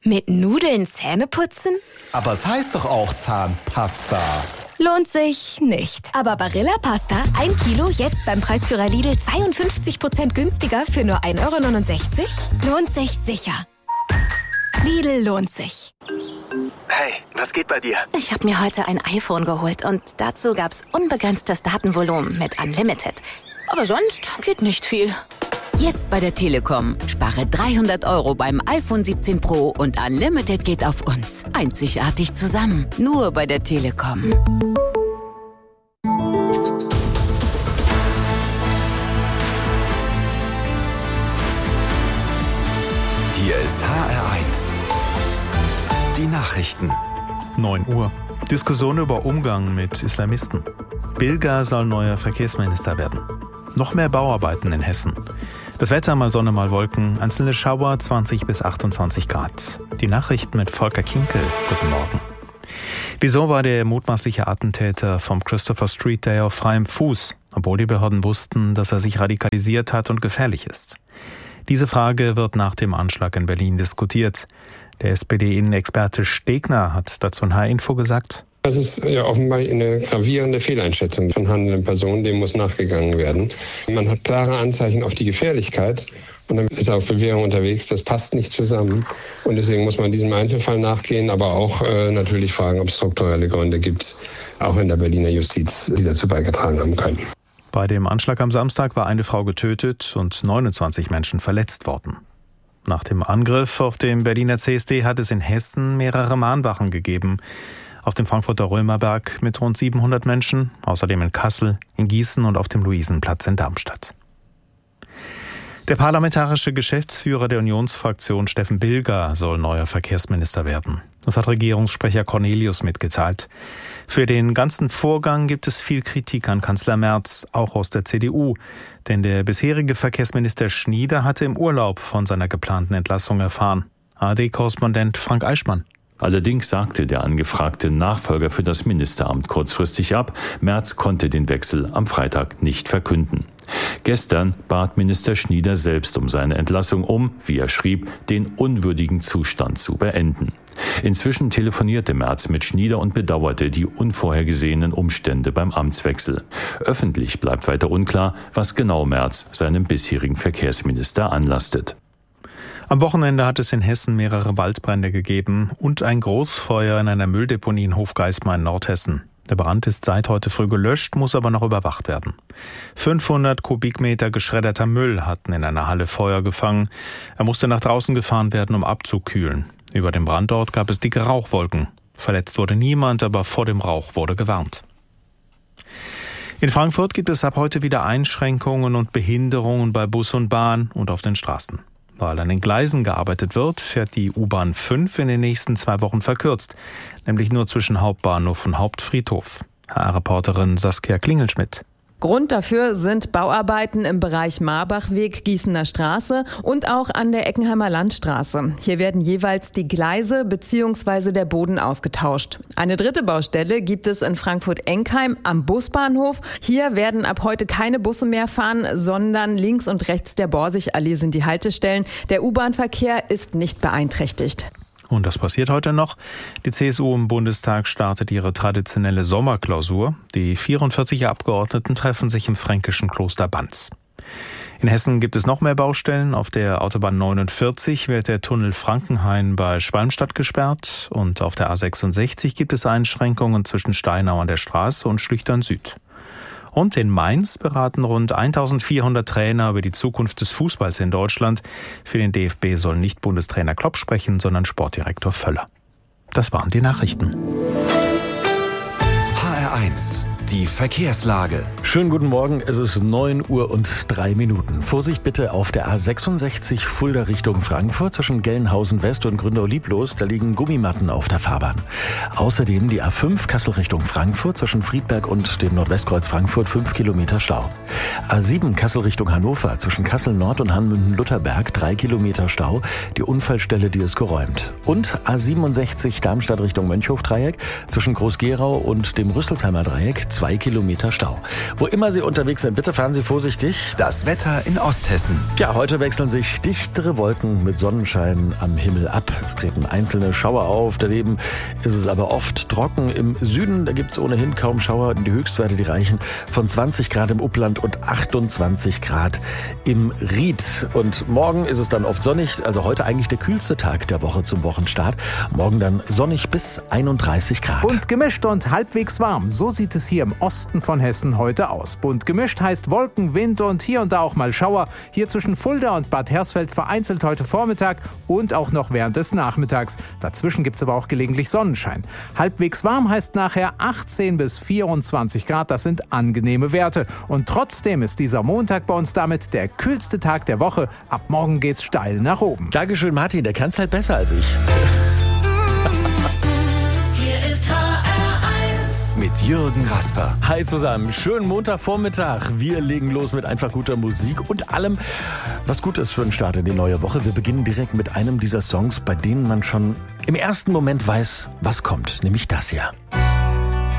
Mit Nudeln Zähne putzen? Aber es heißt doch auch Zahnpasta. Lohnt sich nicht. Aber Barilla Pasta, 1 Kilo, jetzt beim Preisführer Lidl 52% günstiger für nur 1,69 €? Lohnt sich sicher. Lidl lohnt sich. Hey, was geht bei dir? Ich habe mir heute ein iPhone geholt und dazu gab's unbegrenztes Datenvolumen mit Unlimited. Aber sonst geht nicht viel. Jetzt bei der Telekom. Spare 300 € beim iPhone 17 Pro und Unlimited geht auf uns. Einzigartig zusammen. Nur bei der Telekom. Hier ist HR1. Die Nachrichten. 9 Uhr. Diskussion über Umgang mit Islamisten. Bilger soll neuer Verkehrsminister werden. Noch mehr Bauarbeiten in Hessen. Das Wetter mal Sonne, mal Wolken. Einzelne Schauer 20 bis 28 Grad. Die Nachrichten mit Volker Kinkel. Guten Morgen. Wieso war der mutmaßliche Attentäter vom Christopher Street Day auf freiem Fuß, obwohl die Behörden wussten, dass er sich radikalisiert hat und gefährlich ist? Diese Frage wird nach dem Anschlag in Berlin diskutiert. Der SPD-Innenexperte Stegner hat dazu in HR-Info gesagt: Das ist ja offenbar eine gravierende Fehleinschätzung von handelnden Personen, dem muss nachgegangen werden. Man hat klare Anzeichen auf die Gefährlichkeit und dann ist er auf Bewährung unterwegs. Das passt nicht zusammen und deswegen muss man diesem Einzelfall nachgehen, aber auch natürlich fragen, ob es strukturelle Gründe gibt, auch in der Berliner Justiz, die dazu beigetragen haben können. Bei dem Anschlag am Samstag war eine Frau getötet und 29 Menschen verletzt worden. Nach dem Angriff auf den Berliner CSD hat es in Hessen mehrere Mahnwachen gegeben. Auf dem Frankfurter Römerberg mit rund 700 Menschen, außerdem in Kassel, in Gießen und auf dem Luisenplatz in Darmstadt. Der parlamentarische Geschäftsführer der Unionsfraktion Steffen Bilger soll neuer Verkehrsminister werden. Das hat Regierungssprecher Cornelius mitgeteilt. Für den ganzen Vorgang gibt es viel Kritik an Kanzler Merz, auch aus der CDU. Denn der bisherige Verkehrsminister Schnieder hatte im Urlaub von seiner geplanten Entlassung erfahren. ARD-Korrespondent Frank Eichmann. Allerdings sagte der angefragte Nachfolger für das Ministeramt kurzfristig ab. Merz konnte den Wechsel am Freitag nicht verkünden. Gestern bat Minister Schnieder selbst um seine Entlassung, um, wie er schrieb, den unwürdigen Zustand zu beenden. Inzwischen telefonierte Merz mit Schnieder und bedauerte die unvorhergesehenen Umstände beim Amtswechsel. Öffentlich bleibt weiter unklar, was genau Merz seinem bisherigen Verkehrsminister anlastet. Am Wochenende hat es in Hessen mehrere Waldbrände gegeben und ein Großfeuer in einer Mülldeponie in Hofgeismar in Nordhessen. Der Brand ist seit heute früh gelöscht, muss aber noch überwacht werden. 500 Kubikmeter geschredderter Müll hatten in einer Halle Feuer gefangen. Er musste nach draußen gefahren werden, um abzukühlen. Über dem Brandort gab es dicke Rauchwolken. Verletzt wurde niemand, aber vor dem Rauch wurde gewarnt. In Frankfurt gibt es ab heute wieder Einschränkungen und Behinderungen bei Bus und Bahn und auf den Straßen. Weil an den Gleisen gearbeitet wird, fährt die U-Bahn 5 in den nächsten 2 Wochen verkürzt, nämlich nur zwischen Hauptbahnhof und Hauptfriedhof. HR-Reporterin Saskia Klingelschmidt. Grund dafür sind Bauarbeiten im Bereich Marbachweg, Gießener Straße und auch an der Eckenheimer Landstraße. Hier werden jeweils die Gleise bzw. der Boden ausgetauscht. Eine dritte Baustelle gibt es in Frankfurt-Enkheim am Busbahnhof. Hier werden ab heute keine Busse mehr fahren, sondern links und rechts der Borsigallee sind die Haltestellen. Der U-Bahn-Verkehr ist nicht beeinträchtigt. Und das passiert heute noch. Die CSU im Bundestag startet ihre traditionelle Sommerklausur. Die 44 Abgeordneten treffen sich im fränkischen Kloster Banz. In Hessen gibt es noch mehr Baustellen. Auf der Autobahn 49 wird der Tunnel Frankenhain bei Schwalmstadt gesperrt. Und auf der A66 gibt es Einschränkungen zwischen Steinau an der Straße und Schlüchtern Süd. Und in Mainz beraten rund 1400 Trainer über die Zukunft des Fußballs in Deutschland. Für den DFB soll nicht Bundestrainer Klopp sprechen, sondern Sportdirektor Völler. Das waren die Nachrichten. HR1, die Verkehrslage. Schönen guten Morgen, es ist 9 Uhr und 3 Minuten. Vorsicht bitte auf der A66 Fulda Richtung Frankfurt zwischen Gelnhausen West und Gründau-Lieblos. Da liegen Gummimatten auf der Fahrbahn. Außerdem die A5 Kassel Richtung Frankfurt zwischen Friedberg und dem Nordwestkreuz Frankfurt 5 Kilometer Stau. A7 Kassel Richtung Hannover zwischen Kassel Nord und Hanmünden-Lutherberg 3 Kilometer Stau. Die Unfallstelle, die ist geräumt. Und A67 Darmstadt Richtung Mönchhof-Dreieck zwischen Groß-Gerau und dem Rüsselsheimer Dreieck 2 Kilometer Stau. Wo immer Sie unterwegs sind, bitte fahren Sie vorsichtig. Das Wetter in Osthessen. Ja, heute wechseln sich dichtere Wolken mit Sonnenschein am Himmel ab. Es treten einzelne Schauer auf. Daneben ist es aber oft trocken. Im Süden, da gibt es ohnehin kaum Schauer. Die Höchstwerte, die reichen von 20 Grad im Upland und 28 Grad im Ried. Und morgen ist es dann oft sonnig. Also heute eigentlich der kühlste Tag der Woche zum Wochenstart. Morgen dann sonnig bis 31 Grad. Bunt gemischt und halbwegs warm. So sieht es hier im Osten von Hessen heute aus. Bunt gemischt heißt Wolken, Wind und hier und da auch mal Schauer. Hier zwischen Fulda und Bad Hersfeld vereinzelt heute Vormittag und auch noch während des Nachmittags. Dazwischen gibt es aber auch gelegentlich Sonnenschein. Halbwegs warm heißt nachher 18 bis 24 Grad. Das sind angenehme Werte. Und trotzdem ist dieser Montag bei uns damit der kühlste Tag der Woche. Ab morgen geht's steil nach oben. Dankeschön, Martin. Der kann's halt besser als ich. Hier ist HR1 mit Jürgen Rasper. Hi zusammen, schönen Montagvormittag. Wir legen los mit einfach guter Musik und allem, was gut ist für einen Start in die neue Woche. Wir beginnen direkt mit einem dieser Songs, bei denen man schon im ersten Moment weiß, was kommt, nämlich das hier.